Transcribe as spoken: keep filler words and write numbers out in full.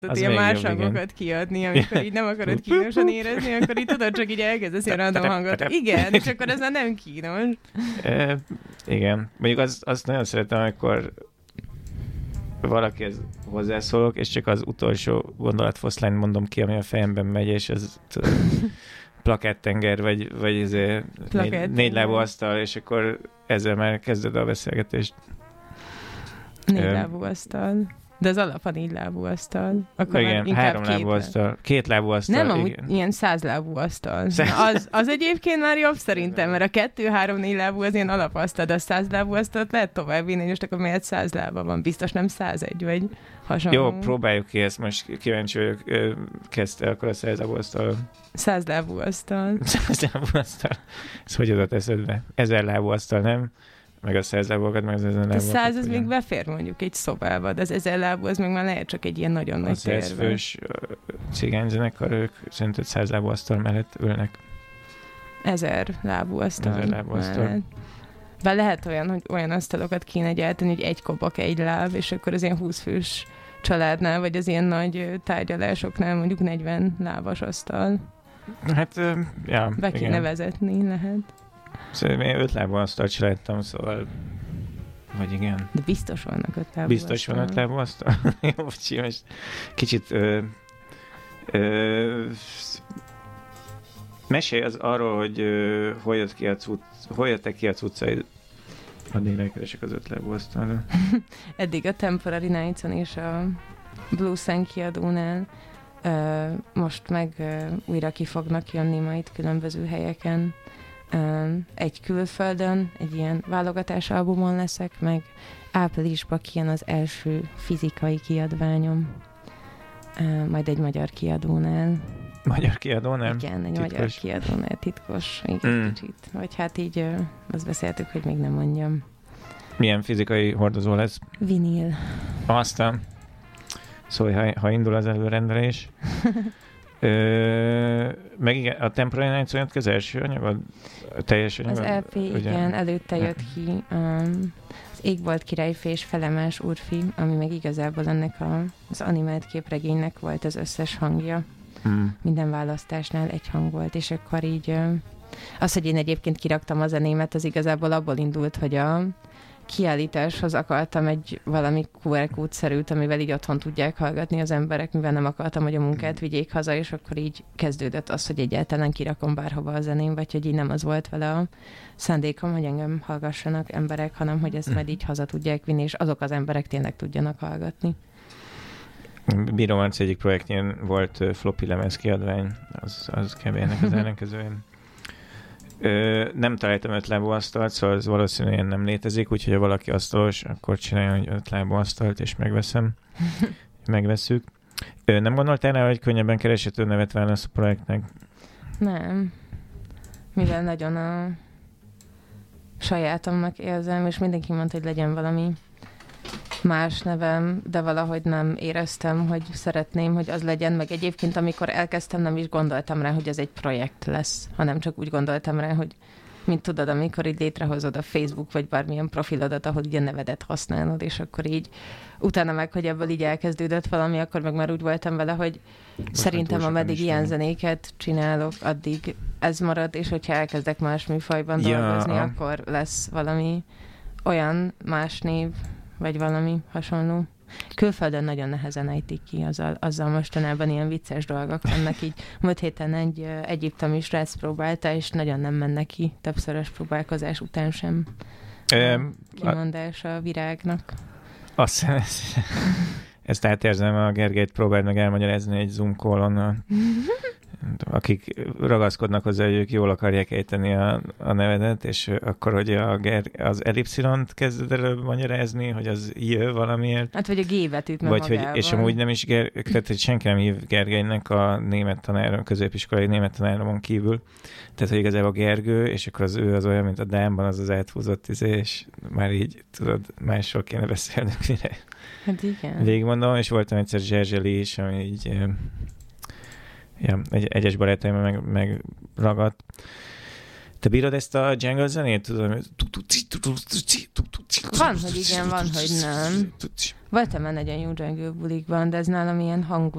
tudod ilyen más hangokat kiadni, amikor így nem akarod kínosan érezni, akkor így tudod, csak így elkezdesz ilyen random hangot. Igen, és akkor ez már nem kínos. E, igen. Mondjuk az, azt nagyon szeretem, amikor valakihez hozzászólok, és csak az utolsó gondolatfoszlányt mondom ki, ami a fejemben megy, és ez plakáttenger, vagy, vagy ez négy, négy lábú asztal, és akkor ezzel már kezded a beszélgetést. Négy lábú asztal. De az alap a négy lábú asztal. Akkor igen, három lábú asztal. Két lábú asztal. Nem, amúgy igen. Ilyen száz lábú asztal. Az, az egyébként már jobb szerintem, mert a kettő, három, négy lábú az ilyen alapasztal, de a száz lábú asztalt lehet tovább vinni, és akkor miért száz lába van? Biztos nem százegy, vagy hasonló. Jó, próbáljuk ki ezt, most kíváncsi vagyok. Kezdte akkor a száz lábú asztal. Száz lábú asztal. Száz lábú asztal. Ez hogy adott eszedbe? Ezer lábú asztal, nem? Meg a száz lábúakat, meg az ezer lábúakat. A száz az még befér mondjuk egy szobába, de az ezer lábú az még már lehet csak egy ilyen nagyon nagy térben. A száz fős cigányzenekar, ők szerinted száz lábú asztal mellett ülnek. Ezer lábú asztal. Ezer lábú asztal. Bár lehet olyan, hogy olyan asztalokat kéne gyártani, hogy egy kobak, egy láb, és akkor az ilyen húsz fős családnál, vagy az ilyen nagy tárgyalásoknál mondjuk negyven lábas asztal. Hát, ja. Be kéne igen. vezetni, lehet. Szóval én öt lábú asztalt csináltam, szóval... Vagy igen. De biztos vannak öt lábú Biztos asztal. van öt lábú asztal? Jó, bocsi, most kicsit... Ö, ö, mesélj az arról, hogy ö, hol jött ki a cucc, hol jöttek ki a cuccaid. Addig elkeresek az öt lábú asztalra. Eddig a Temporary Nights-on és a Blue Sun kiadónál ö, most meg ö, újra ki fognak jönni majd különböző helyeken. Egy külföldön, egy ilyen válogatás albumon leszek, meg áprilisban kijön az első fizikai kiadványom, majd egy magyar kiadónál. Magyar kiadónál? Igen, egy titkos. Magyar kiadónál, titkos, még mm. egy kicsit. Vagy hát így azt beszéltük, hogy még nem mondjam. Milyen fizikai hordozó lesz? Vinil. Aztán, szóval ha, ha indul az előrendelés. Ö, meg igen, a Temporary Nights olyan az első anyagod? A teljes anyagod? Az é pé, ugye? Igen, előtte jött ki um, az Égbolt királyfi és Felemás úrfi, ami meg igazából ennek a, az animált képregénynek volt az összes hangja. Hmm. Minden választásnál egy hang volt, és akkor így uh, az, hogy én egyébként kiraktam a zenémet, az igazából abból indult, hogy a kiállításhoz akartam egy valami kú er kódszerűt, amivel így otthon tudják hallgatni az emberek, mivel nem akartam, hogy a munkát vigyék haza, és akkor így kezdődött az, hogy egyáltalán kirakom bárhova a zeném, vagy hogy így nem az volt vele a szándékom, hogy engem hallgassanak emberek, hanem hogy ezt majd így haza tudják vinni, és azok az emberek tényleg tudjanak hallgatni. Bíró Marci egyik projektjén volt floppy lemez kiadvány, az, az kb. Ennek az ellenkezően. Ö, nem találtam öt lábú asztalt, szóval ez valószínűleg nem létezik, úgyhogy ha valaki asztalos, akkor csináljon egy öt lábú asztalt, és megveszem. Megvesszük. Ö, nem gondoltál rá, hogy könnyebben kereshető nevet válasz a projektnek? Nem. Mivel nagyon a sajátomnak érzem, és mindenki mondta, hogy legyen valami más nevem, de valahogy nem éreztem, hogy szeretném, hogy az legyen, meg egyébként amikor elkezdtem, nem is gondoltam rá, hogy ez egy projekt lesz, hanem csak úgy gondoltam rá, hogy mint tudod, amikor így létrehozod a Facebook, vagy bármilyen profilodat, ahol így a nevedet használod, és akkor így utána meg, hogy ebből így elkezdődött valami, akkor meg már úgy voltam vele, hogy most szerintem ameddig ilyen zenéket csinálok, addig ez marad, és hogyha elkezdek más műfajban ja. dolgozni, akkor lesz valami olyan más név, vagy valami hasonló. Külföldön nagyon nehezen ejtik ki, azzal, azzal mostanában ilyen vicces dolgok vannak így. Múlt héten egy uh, egyiptomi srác próbálta, és nagyon nem menne ki többszörös próbálkozás után sem. Um, kimondás a virágnak. Azt hiszem, ezt, ezt átérzem, a Gergelyt próbáld meg elmagyarázni egy Zoom callon, akik ragaszkodnak hozzá, hogy ők jól akarják ejteni a, a nevedet, és akkor, hogy a Ger- az elipszilont kezded előbb magyarázni, hogy az jö valamiért. Hát, vagy a G betűt vagy hogy, és amúgy nem is, Ger- tehát, hogy senki nem hív Gergelynek a német tanáron, középiskolai német tanáromon kívül. Tehát, hogy igazából a Gergő, és akkor az ő az olyan, mint a Dámban, az az áthúzott izé, és már így, tudod, másról kéne beszélnünk, mire. Hát igen. Végigmondom, és voltam egyszer Zserzseli is, ami így... Ja, egy, egyes barátaim meg, meg ragadt. Te bírod ezt a jungle zenét? Van, hogy igen, van, hogy nem. Voltam már nagyon jó jungle bulikban, de ez nálam ilyen hangú